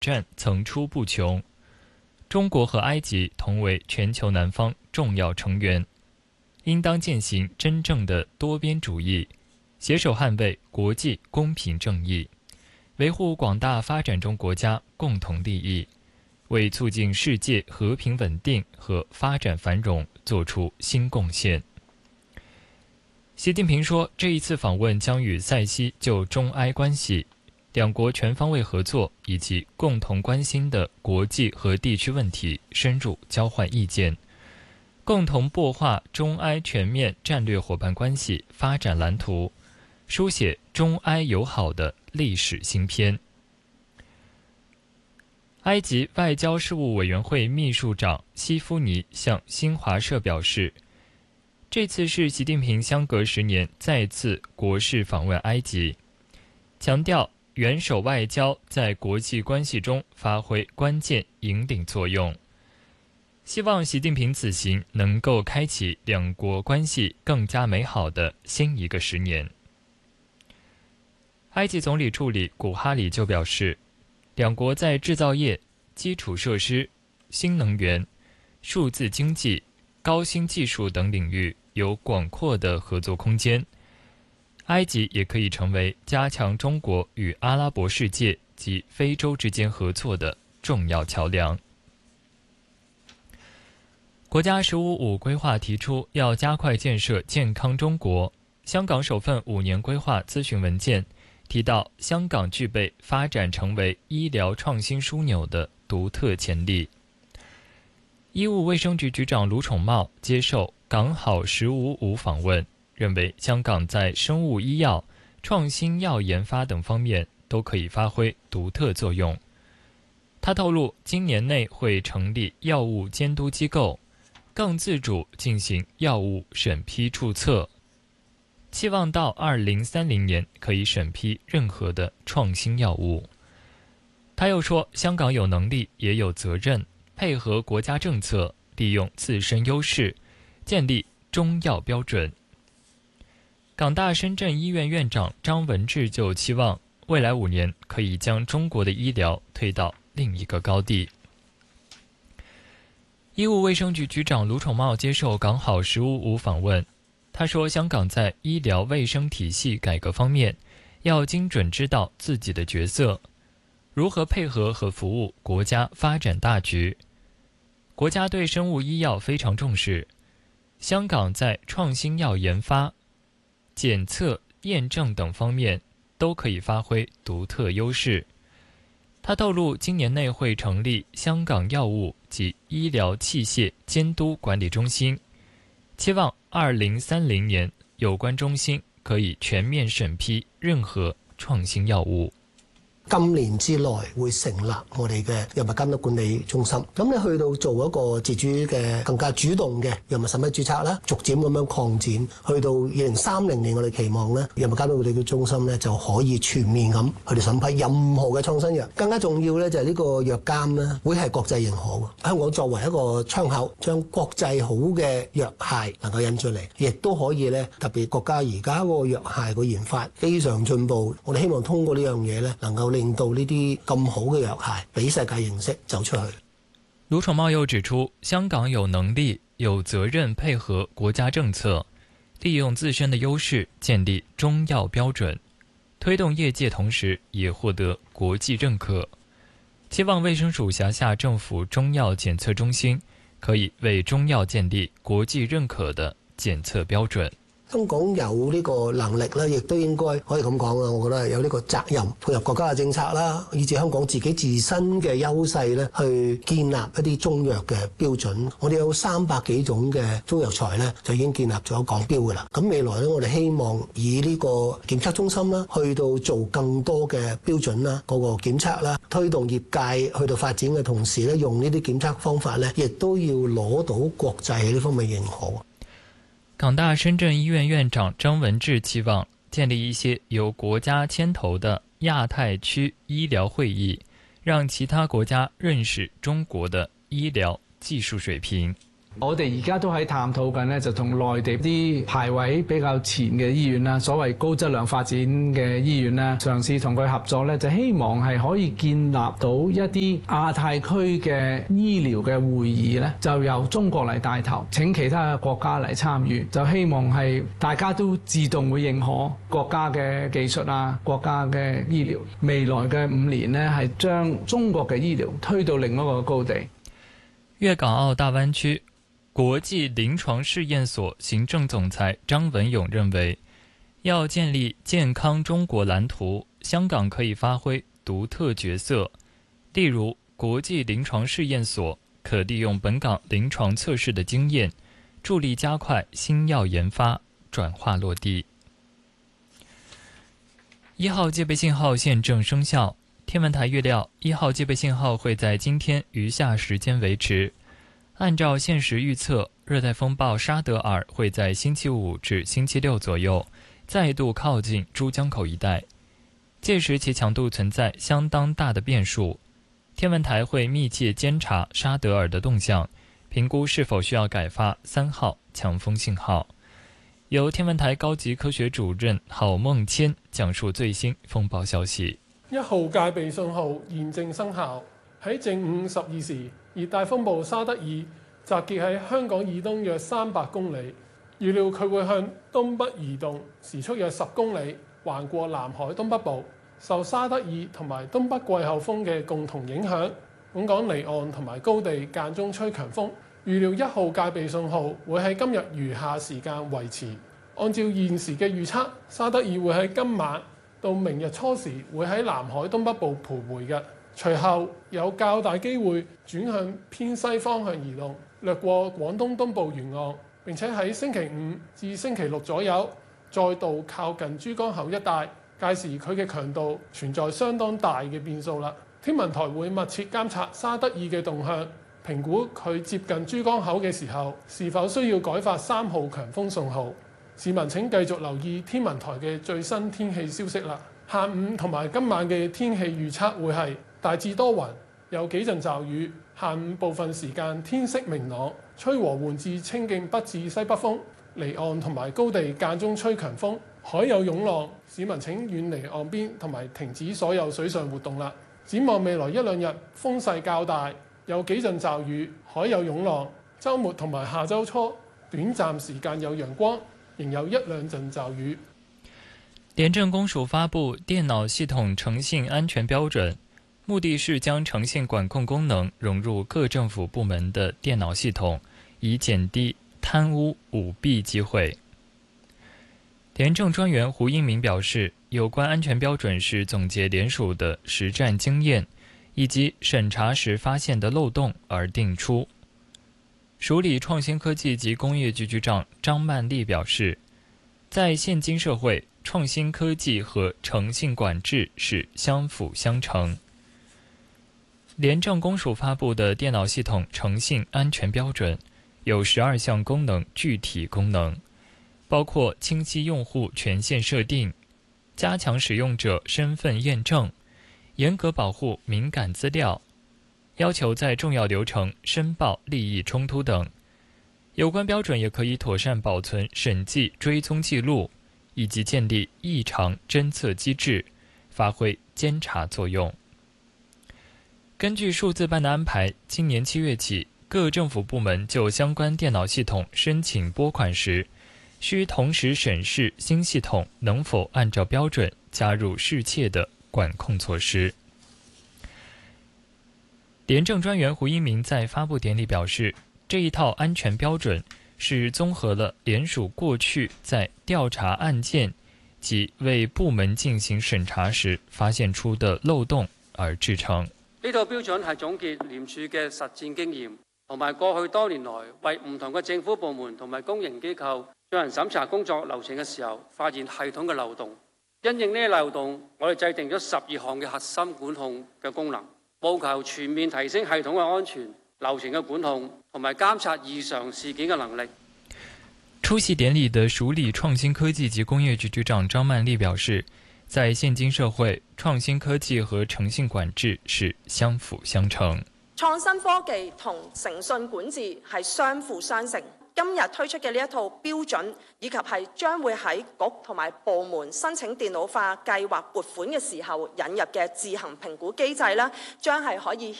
战层出不穷。中国和埃及同为全球南方重要成员，应当践行真正的多边主义，携手捍卫国际公平正义，维护广大发展中国家共同利益，为促进世界和平稳定和发展繁荣做出新贡献。习近平说，这一次访问将与塞西就中埃关系、两国全方位合作以及共同关心的国际和地区问题深入交换意见，共同擘画中埃全面战略伙伴关系发展蓝图，书写中埃友好的历史新篇。埃及外交事务委员会秘书长西夫尼向新华社表示，这次是习近平相隔10年再次国事访问埃及，强调元首外交在国际关系中发挥关键引领作用，希望习近平此行能够开启两国关系更加美好的新一个10年。埃及总理助理古哈里就表示，两国在制造业、基础设施、新能源、数字经济、高新技术等领域有广阔的合作空间，埃及也可以成为加强中国与阿拉伯世界及非洲之间合作的重要桥梁。国家“十五五”规划提出要加快建设健康中国。香港首份5年规划咨询文件提到，香港具备发展成为医疗创新枢纽的独特潜力。医务卫生局局长卢宠茂接受港好“15+5”访问，认为香港在生物医药、创新药研发等方面都可以发挥独特作用。他透露，今年内会成立药物监督机构，更自主进行药物审批注册，期望到2030年可以审批任何的创新药物。他又说，香港有能力也有责任配合国家政策，利用自身优势，建立中药标准。港大深圳医院院长张文志就期望未来5年可以将中国的医疗推到另一个高地。医务卫生局局长卢宠茂接受港好“15+5”访问，他说，香港在医疗卫生体系改革方面要精准知道自己的角色，如何配合和服务国家发展大局。国家对生物医药非常重视，香港在创新药研发、检测、验证等方面都可以发挥独特优势。他透露，今年内会成立香港药物及医疗器械监督管理中心，期望2030年有关中心可以全面審批任何創新藥物。 今年之內會成立我哋嘅藥物監督管理中心，咁你去到做一個自主嘅更加主動嘅藥物審批註冊啦，逐漸咁樣擴展，去到2030年我哋期望咧藥物監督管理中心咧就可以全面咁去到審批任何嘅創新藥。更加重要咧就係呢個藥監咧會係國際認可嘅，香港作為一個窗口，將國際好嘅藥械能夠引出嚟，亦都可以咧特別國家而家嗰個藥械個研發非常進步，我哋希望通過呢樣嘢咧能夠令到呢啲咁好嘅藥械俾世界認識走出去。 盧寵茂又指出，香港有能力、有責任配合國家政策，利用自身的優勢建立中藥標準，推動業界同時也獲得國際認可。期望衛生署轄下政府中藥檢測中心可以為中藥建立國際認可的檢測標準。 香港有呢個能力咧，亦都應該可以咁講啦。我覺得有呢個責任配合國家嘅政策啦，以至香港自己自身嘅優勢咧，去建立一啲中藥嘅標準。我哋有300幾種嘅中藥材咧，就已經建立咗港標㗎啦。咁未來咧，我哋希望以呢個檢測中心啦，去到做更多嘅標準啦，嗰個檢測啦，推動業界去到發展嘅同時咧，用呢啲檢測方法咧，亦都要攞到國際呢方面認可。 港大深圳醫院院長張文志期望建立一些由國家牽頭的亞太區醫療會議，讓其他國家認識中國的醫療技術水平。 我哋而家都喺探討緊呢，就同內地啲排位比較前嘅醫院啦，所謂高質量發展嘅醫院啦，嘗試同佢合作呢，就希望係可以建立到一啲亞太區嘅醫療嘅會議呢，就由中國嚟帶頭，請其他嘅國家嚟參與，就希望係大家都自動會認可國家嘅技術啊，國家嘅醫療。未來嘅5年呢，係將中國嘅醫療推到另一個高地。 粤港澳大湾区国际临床试验所行政总裁张文勇认为，要建立健康中国蓝图，香港可以发挥独特角色。例如，国际临床试验所可利用本港临床测试的经验，助力加快新药研发转化落地。1号戒备信号现正生效，天文台预料1号戒备信号会在今天余下时间维持。按照现时预测，热带风暴沙德尔会在星期5至星期6左右再度靠近珠江口一带，届时其强度存在相当大的变数。天文台会密切监察沙德尔的动向，评估是否需要改发3号强风信号。由天文台高級科学主任郝梦谦讲述最新风暴消息。 1號戒備信號現正生效，喺正午12時，熱帶風暴沙德爾集結喺香港以東約300公里，預料佢會向東北移動，時速約10公里，橫過南海東北部。受沙德爾同埋東北季候風嘅共同影響，本港離岸同埋高地間中吹強風。預料1號戒備信號會喺今日餘下時間維持。按照現時嘅預測，沙德爾會喺今晚到明日初時會喺南海東北部徘徊嘅，隨後有較大機會轉向偏西方向移動，掠過廣東東部沿岸，並且喺星期5至星期6左右再度靠近珠江口一帶。屆時佢嘅強度存在相當大嘅變數啦。天文台會密切監察沙德爾嘅動向，評估佢接近珠江口嘅時候是否需要改發3號強風信號。市民請繼續留意天文台嘅最新天氣消息啦。下午同埋今晚嘅天氣預測會係大致多雲，有幾陣驟雨。下午部分時間天色明朗，吹和緩至清勁北至西北風，離岸同埋高地間中吹強風，海有湧浪。市民請遠離岸邊同埋停止所有水上活動啦。展望未來1、2日風勢較大，有幾陣驟雨，海有湧浪。週末同埋下週初短暫時間有陽光，仍有1、2陣驟雨。 廉政公署发布电脑系统诚信安全标准，目的是将诚信管控功能融入各政府部门的电脑系统，以减低贪污舞弊机会。廉政专员胡英明表示，有关安全标准是总结联署的实战经验以及审查时发现的漏洞而定出。署理创新科技及工业局局长张曼丽表示，在现今社会，创新科技和诚信管制是相辅相成。廉政公署发布的电脑系统诚信安全标准有12项功能具体功能，包括清晰用户权限设定、加强使用者身份验证、严格保护敏感资料、要求在重要流程申报利益冲突等。有关标准也可以妥善保存审计追踪记录，以及建立异常侦测机制，发挥监察作用。根据数字办的安排，今年7月起，各政府部门就相关电脑系统申请拨款时，需同时审视新系统能否按照标准加入适切的管控措施。廉政专员胡英明在发布典礼表示，这一套安全标准是综合了联署过去在调查案件及为部門進行審查時發現出的漏洞而製成。 呢套標準係總結廉署嘅實戰經驗，同埋過去多年來為唔同嘅政府部門同埋公營機構進行審查工作流程嘅時候，發現系統嘅漏洞。因應呢啲漏洞，我哋制定咗12項嘅核心管控嘅功能，務求全面提升系統嘅安全、流程嘅管控同埋監察異常事件嘅能力。 出席典礼的署理创新科技及工业局局长张曼丽表示，在现今社会，创新科技和诚信管制是相辅相成。 創新科技同誠信管治係相輔相成。今日推出嘅呢一套標準，以及係將會喺局同埋部門申請電腦化計劃撥款嘅時候引入嘅自行評估機制啦，將係可以